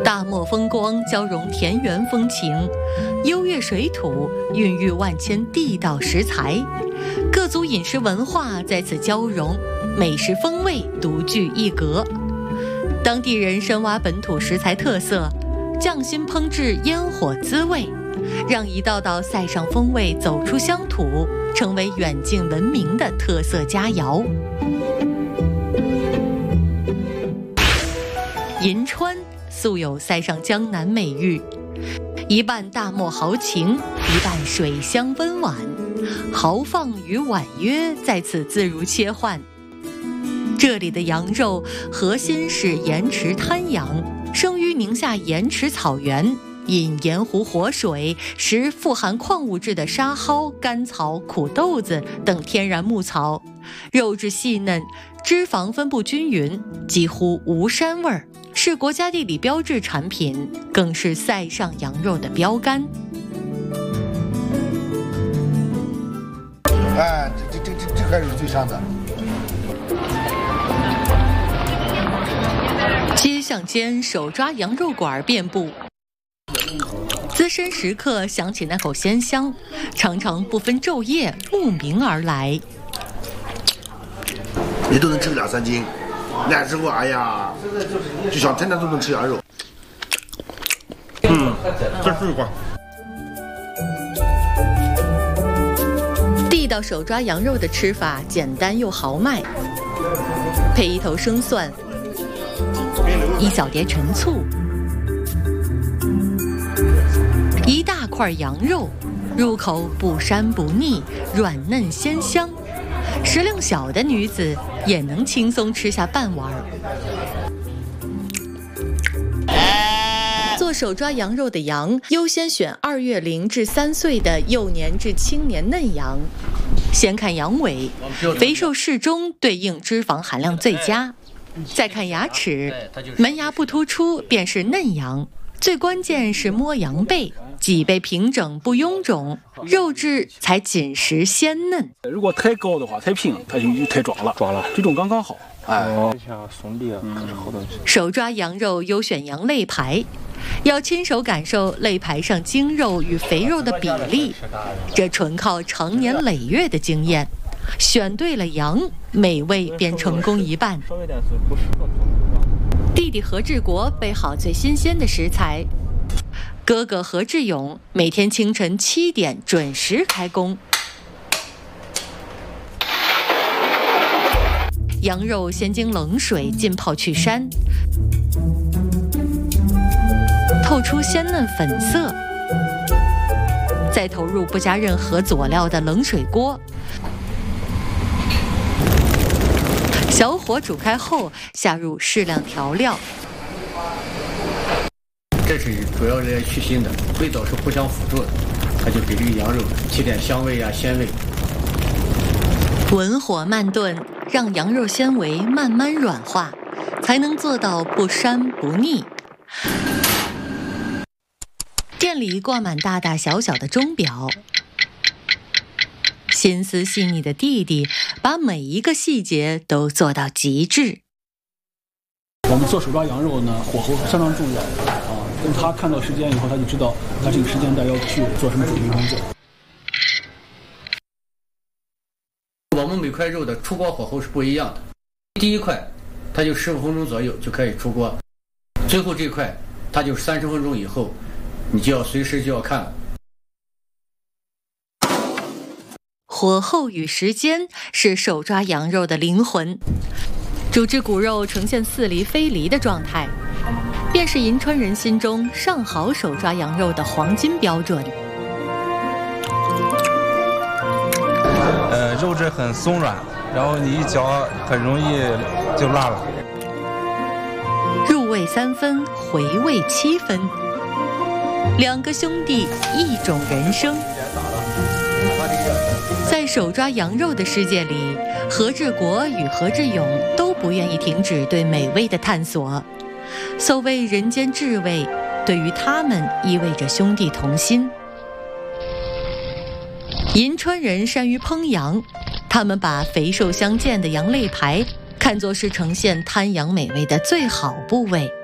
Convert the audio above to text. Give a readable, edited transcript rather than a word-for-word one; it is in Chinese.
大漠风光交融田园风情，优越水土孕育万千地道食材，各族饮食文化在此交融，美食风味独具一格。当地人深挖本土食材特色，匠心烹制烟火滋味，让一道道塞上风味走出乡土，成为远近闻名的特色佳肴。银川素有塞上江南美誉，一半大漠豪情，一半水乡温婉，豪放与婉约在此自如切换。这里的羊肉核心是盐池滩羊，生于宁夏盐池草原，饮盐湖活水，食富含矿物质的沙蒿、甘草、苦豆子等天然牧草，肉质细嫩，脂肪分布均匀，几乎无膻味儿，是国家地理标志产品，更是塞上羊肉的标杆。 哎，这还是最香的。 街巷间手抓羊肉馆遍布，资深食客想起那口鲜香，常常不分昼夜慕名而来。 你都能吃2、3斤，那时候哎呀，就想天天都能吃羊肉。这是吧？ 地道手抓羊肉的吃法简单又豪迈，配一头生蒜，1小碟陈醋，一大块羊肉，入口不膻不腻，软嫩鲜香，食量小的女子也能轻松吃下半碗。做手抓羊肉的羊优先选2月龄至3岁的幼年至青年嫩羊，先看羊尾，肥瘦适中，对应脂肪含量最佳。再看牙齿，门牙不突出便是嫩羊，最关键是摸羊背，脊背平整不臃肿，肉质才紧实鲜嫩。 如果太高的话，太平，它就太壮了，这种刚刚好。 像松壁可是好东西。 手抓羊肉优选羊肋排，要亲手感受肋排上精肉与肥肉的比例，这纯靠长年累月的经验。选对了羊，美味便成功一半。弟弟何志国备好最新鲜的食材，哥哥何志勇每天清晨7点准时开工。羊肉先经冷水浸泡去膻，透出鲜嫩粉色，再投入不加任何佐料的冷水锅，小火煮开后下入适量调料。 这是主要来去腥的，味道是互相辅助的，它就给这个羊肉提点香味鲜味。 文火慢炖，让羊肉纤维慢慢软化，才能做到不膻不腻。店里挂满大大小小的钟表，心思细腻的弟弟把每一个细节都做到极致。 我们做手抓羊肉呢，火候相当重要等他看到时间以后，他就知道他这个时间段要去做什么准备工作。 我们每块肉的出锅火候是不一样的，第一块它就15分钟左右就可以出锅，最后这块它就30分钟以后，你就要随时就要看了。 火候与时间是手抓羊肉的灵魂，主只骨肉呈现似离非离的状态，便是银川人心中上好手抓羊肉的黄金标准。 肉质很松软，然后你一嚼很容易就辣了。 入味3分，回味7分，2个兄弟一种人生。在手抓羊肉的世界里，何志国与何志勇都不愿意停止对美味的探索。所谓人间至味，对于他们意味着兄弟同心。银川人善于烹羊，他们把肥瘦相间的羊肋排看作是呈现滩羊美味的最好部位。